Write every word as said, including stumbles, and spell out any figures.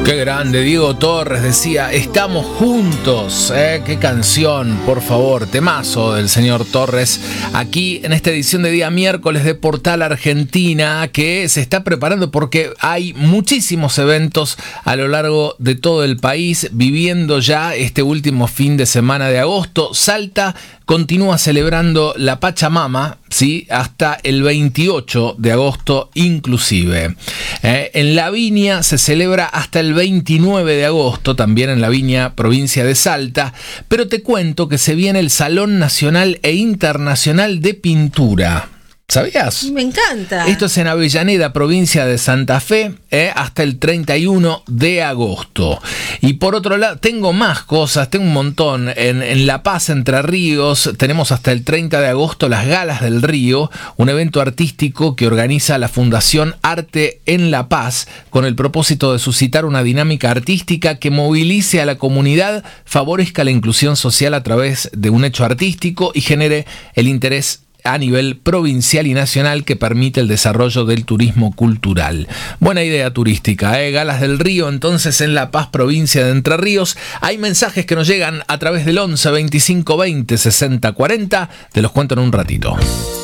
Qué grande, Diego Torres decía, estamos juntos, ¿eh? Qué canción, por favor, temazo del señor Torres, aquí en esta edición de día miércoles de Portal Argentina, que se está preparando porque hay muchísimos eventos a lo largo de todo el país, viviendo ya este último fin de semana de agosto. Salta continúa celebrando la Pachamama, ¿sí? Hasta el veintiocho de agosto inclusive. Eh, en La Viña se celebra hasta el veintinueve de agosto, también en La Viña, provincia de Salta, pero te cuento que se viene el Salón Nacional e Internacional de Pintura. ¿Sabías? Me encanta. Esto es en Avellaneda, provincia de Santa Fe, eh, hasta el treinta y uno de agosto. Y por otro lado, tengo más cosas, tengo un montón. En, en La Paz, Entre Ríos, tenemos hasta el treinta de agosto las Galas del Río, un evento artístico que organiza la Fundación Arte en La Paz, con el propósito de suscitar una dinámica artística que movilice a la comunidad, favorezca la inclusión social a través de un hecho artístico y genere el interés a nivel provincial y nacional que permite el desarrollo del turismo cultural. Buena idea turística, ¿eh? Galas del Río, entonces en La Paz, provincia de Entre Ríos. Hay mensajes que nos llegan a través del once veinticinco veinte sesenta cuarenta. Te los cuento en un ratito.